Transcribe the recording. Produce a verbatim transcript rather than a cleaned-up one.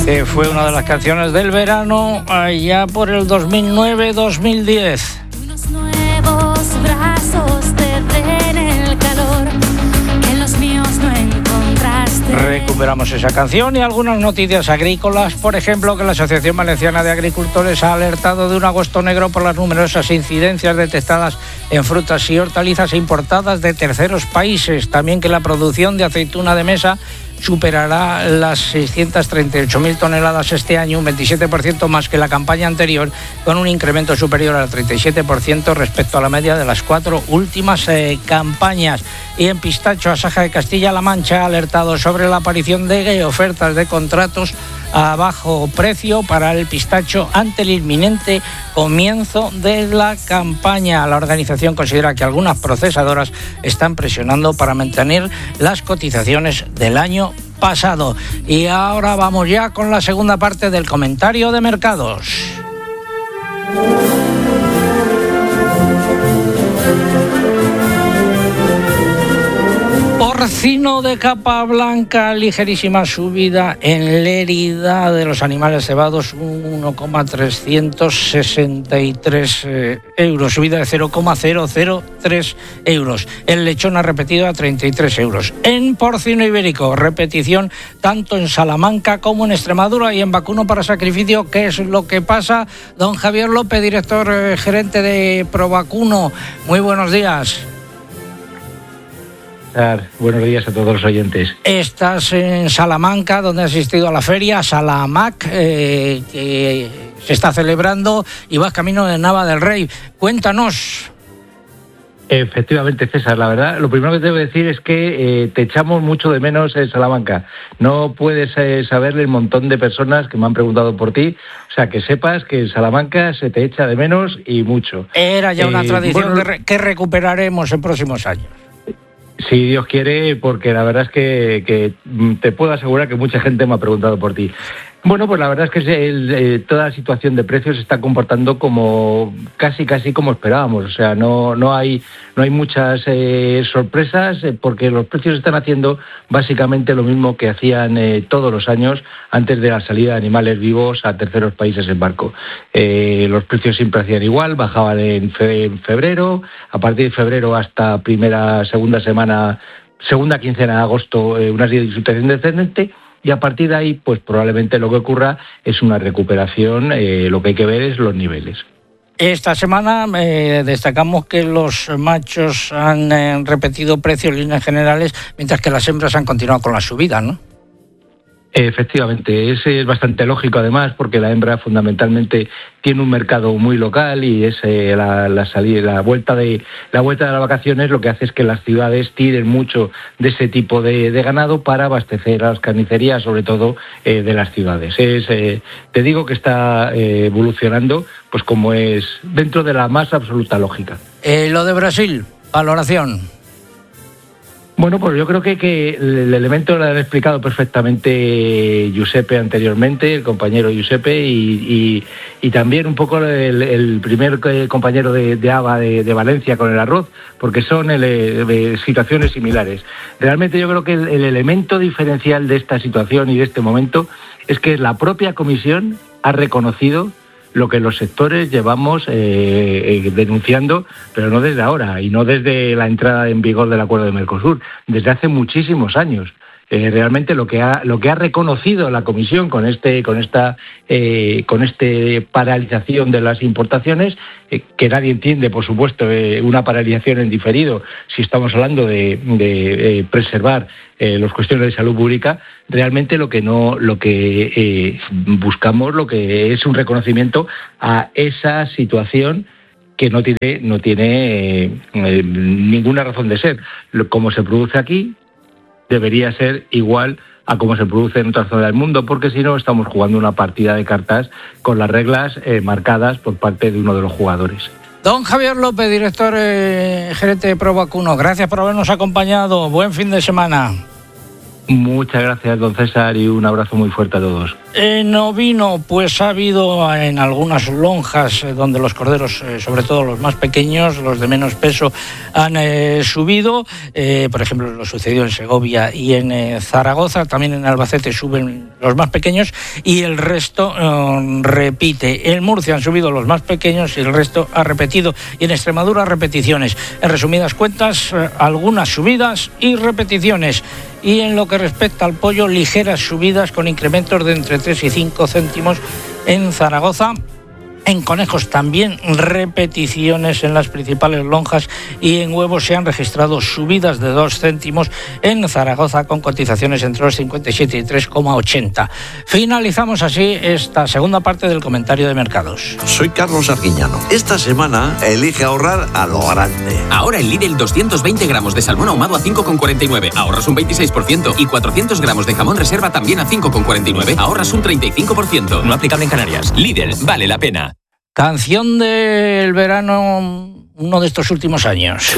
que fue una de las canciones del verano allá por el dos mil nueve dos mil diez. Unos nuevos brazos te den el calor que en los míos no encontraste. Recuperamos esa canción y algunas noticias agrícolas, por ejemplo, que la Asociación Valenciana de Agricultores ha alertado de un agosto negro por las numerosas incidencias detectadas en frutas y hortalizas importadas de terceros países. También que la producción de aceituna de mesa superará las seiscientas treinta y ocho mil toneladas este año, un veintisiete por ciento más que la campaña anterior, con un incremento superior al treinta y siete por ciento respecto a la media de las cuatro últimas eh, campañas. Y en pistacho, Asaja de Castilla-La Mancha ha alertado sobre la aparición de ofertas de contratos a bajo precio para el pistacho ante el inminente comienzo de la campaña. La organización considera que algunas procesadoras están presionando para mantener las cotizaciones del año pasado. Y ahora vamos ya con la segunda parte del comentario de mercados. Porcino de capa blanca, ligerísima subida en Lérida de los animales cebados, uno coma trescientos sesenta y tres eh, euros, subida de cero coma cero cero tres euros. El lechón ha repetido a treinta y tres euros. En porcino ibérico, repetición tanto en Salamanca como en Extremadura y en vacuno para sacrificio. ¿Qué es lo que pasa? Don Javier López, director eh, gerente de Provacuno. Muy buenos días. Buenos días a todos los oyentes. Estás en Salamanca, donde has asistido a la feria Salamac, eh, que se está celebrando, y vas camino de Nava del Rey. Cuéntanos. Efectivamente, César, la verdad, lo primero que te debo decir es que eh, te echamos mucho de menos en Salamanca. No puedes eh, saber el montón de personas que me han preguntado por ti. O sea, que sepas que en Salamanca se te echa de menos y mucho. Era ya una eh, tradición bueno, que, re- que recuperaremos en próximos años. Si Dios quiere, porque la verdad es que, que te puedo asegurar que mucha gente me ha preguntado por ti. Bueno, pues la verdad es que el, eh, toda la situación de precios se está comportando como casi casi como esperábamos. O sea, no no hay no hay muchas eh, sorpresas eh, porque los precios están haciendo básicamente lo mismo que hacían eh, todos los años antes de la salida de animales vivos a terceros países en barco. Eh, los precios siempre hacían igual, bajaban en, fe, en febrero, a partir de febrero hasta primera, segunda semana, segunda quincena de agosto, eh, una situación descendente. Y a partir de ahí, pues probablemente lo que ocurra es una recuperación. Eh, lo que hay que ver es los niveles. Esta semana eh, destacamos que los machos han eh, repetido precios en líneas generales, mientras que las hembras han continuado con la subida, ¿no? Efectivamente, ese es bastante lógico además, porque la hembra fundamentalmente tiene un mercado muy local y es eh, la, la salida, la vuelta de la vuelta de las vacaciones lo que hace es que las ciudades tiren mucho de ese tipo de, de ganado para abastecer a las carnicerías, sobre todo eh, de las ciudades. Es, eh, te digo que está eh, evolucionando, pues como es dentro de la más absoluta lógica. Eh, lo de Brasil, valoración. Bueno, pues yo creo que, que el elemento lo ha explicado perfectamente Giuseppe anteriormente, el compañero Giuseppe, y, y, y también un poco el, el primer compañero de, de Ava de, de Valencia con el arroz, porque son el, el, situaciones similares. Realmente yo creo que el, el elemento diferencial de esta situación y de este momento es que la propia Comisión ha reconocido lo que los sectores llevamos eh, eh, denunciando, pero no desde ahora y no desde la entrada en vigor del acuerdo de Mercosur, desde hace muchísimos años. Eh, realmente lo que ha lo que ha reconocido la Comisión con este con esta eh, con este paralización de las importaciones, eh, que nadie entiende, por supuesto, eh, una paralización en diferido si estamos hablando de, de eh, preservar eh, las cuestiones de salud pública. Realmente lo que no lo que eh, buscamos lo que es un reconocimiento a esa situación que no tiene no tiene eh, eh, ninguna razón de ser. Como se produce aquí debería ser igual a como se produce en otras zonas del mundo, porque si no estamos jugando una partida de cartas con las reglas eh, marcadas por parte de uno de los jugadores. Don Javier López, director eh, gerente de Provacuno, gracias por habernos acompañado. Buen fin de semana. Muchas gracias, don César, y un abrazo muy fuerte a todos. En ovino, pues ha habido en algunas lonjas eh, donde los corderos, eh, sobre todo los más pequeños, los de menos peso, han eh, subido. Eh, por ejemplo, lo sucedió en Segovia y en eh, Zaragoza. También en Albacete suben los más pequeños y el resto eh, repite. En Murcia han subido los más pequeños y el resto ha repetido. Y en Extremadura, repeticiones. En resumidas cuentas, eh, algunas subidas y repeticiones. Y en lo que respecta al pollo, ligeras subidas con incrementos de entre tres y cinco céntimos en Zaragoza. En conejos también repeticiones en las principales lonjas y en huevos se han registrado subidas de dos céntimos en Zaragoza con cotizaciones entre los cincuenta y siete y tres coma ochenta. Finalizamos así esta segunda parte del comentario de mercados. Soy Carlos Arguiñano. Esta semana elige ahorrar a lo grande. Ahora en Lidl doscientos veinte gramos de salmón ahumado a cinco con cuarenta y nueve, ahorras un veintiséis por ciento y cuatrocientos gramos de jamón reserva también a cinco con cuarenta y nueve, ahorras un treinta y cinco por ciento. No aplicable en Canarias. Lidl, vale la pena. Canción del verano, uno de estos últimos años.